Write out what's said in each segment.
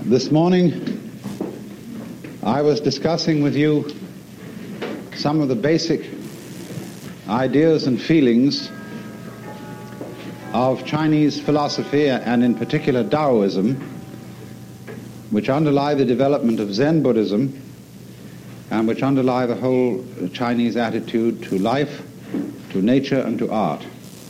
This morning, I was discussing with you some of the basic ideas and feelings of Chinese philosophy, and in particular Taoism, which underlie the development of Zen Buddhism and which underlie the whole Chinese attitude to life, to nature, and to art.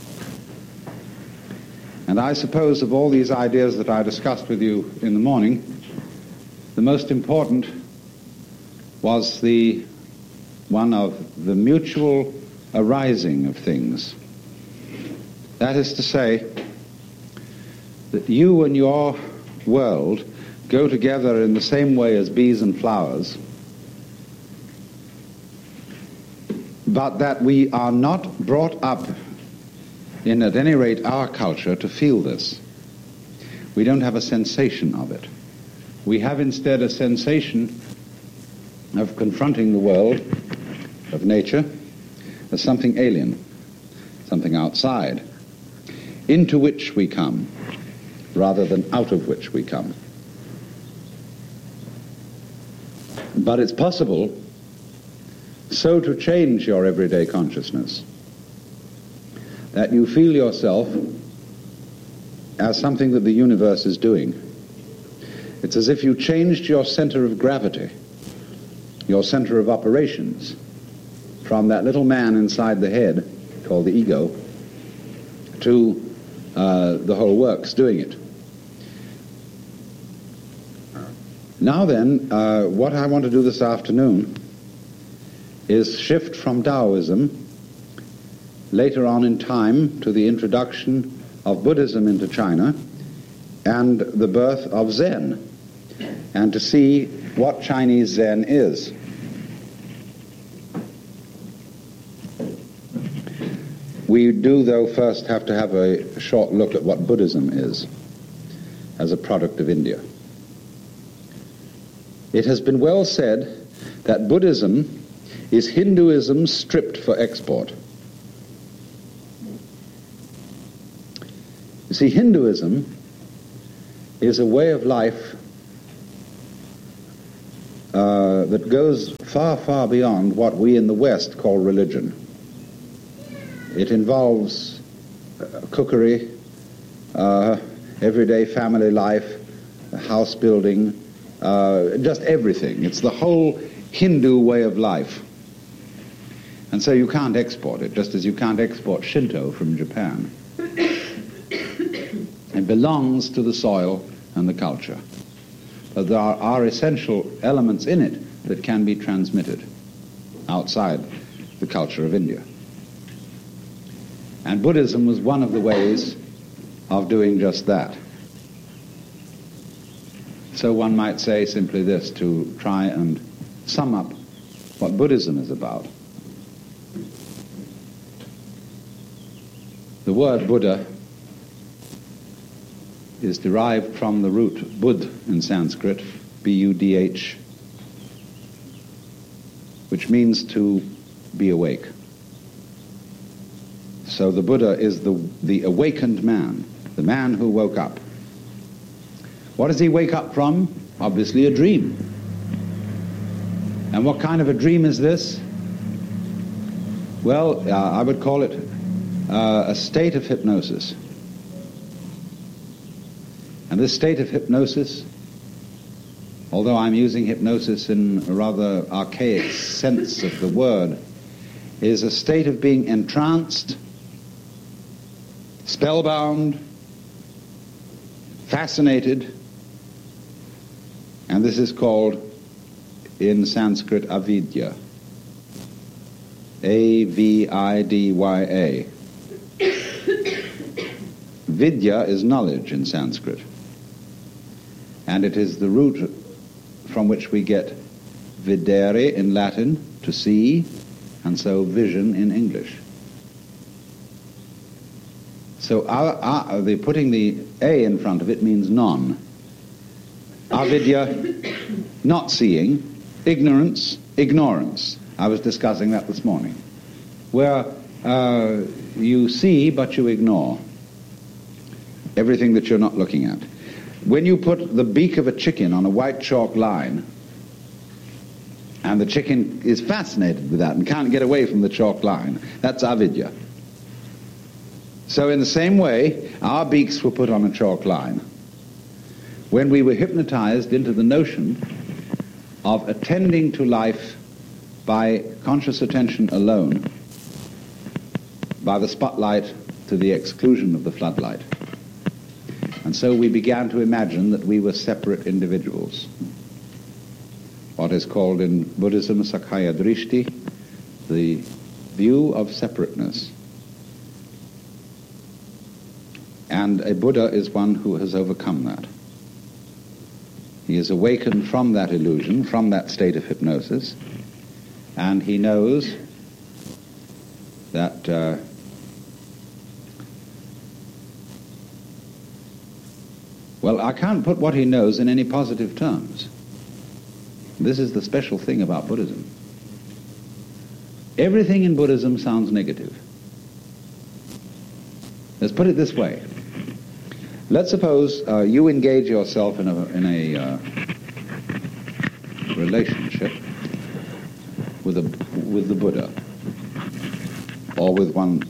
And I suppose of all these ideas that I discussed with you in the morning, the most important was the one of the mutual arising of things. That is to say, that you and your world go together in the same way as bees and flowers, but that we are not brought up in, at any rate, our culture to feel this. We don't have a sensation of it. We have instead a sensation of confronting the world of nature as something alien, something outside, into which we come, rather than out of which we come. But it's possible so to change your everyday consciousness that you feel yourself as something that the universe is doing. It's as if you changed your center of gravity, your center of operations, from that little man inside the head, called the ego, to the whole works doing it. Now then, what I want to do this afternoon is shift from Taoism later on in time to the introduction of Buddhism into China and the birth of Zen, and to see what Chinese Zen is. We do, though, first have to have a short look at what Buddhism is as a product of India. It has been well said that Buddhism is Hinduism stripped for export. You see, Hinduism is a way of life that goes far, far beyond what we in the West call religion. It involves cookery, everyday family life, house building, just everything. It's the whole Hindu way of life. And so you can't export it, just as you can't export Shinto from Japan. It belongs to the soil and the culture. But there are essential elements in it that can be transmitted outside the culture of India. And Buddhism was one of the ways of doing just that. So one might say simply this, to try and sum up what Buddhism is about. The word Buddha is derived from the root Bud in Sanskrit, B-U-D-H, which means to be awake. So the Buddha is the awakened man, the man who woke up. What does he wake up from? Obviously a dream. And what kind of a dream is this? Well, I would call it a state of hypnosis. And this state of hypnosis, although I'm using hypnosis in a rather archaic sense of the word, is a state of being entranced, spellbound, fascinated, and this is called in Sanskrit avidya. A-V-I-D-Y-A. Vidya is knowledge in Sanskrit. And it is the root from which we get videre in Latin, to see, and so vision in English. So putting the A in front of it means non. Avidya, not seeing, ignorance, ignorance. I was discussing that this morning. Where you see but you ignore everything that you're not looking at. When you put the beak of a chicken on a white chalk line, and the chicken is fascinated with that and can't get away from the chalk line, that's avidya. So in the same way, our beaks were put on a chalk line when we were hypnotized into the notion of attending to life by conscious attention alone, by the spotlight to the exclusion of the floodlight. And so we began to imagine that we were separate individuals. What is called in Buddhism Sakkaya Drishti, the view of separateness. And a Buddha is one who has overcome that. He is awakened from that illusion, from that state of hypnosis, and he knows that well, I can't put what he knows in any positive terms. This is the special thing about Buddhism. Everything in Buddhism sounds negative. Let's put it this way. Let's suppose you engage yourself in a relationship with the Buddha, or with one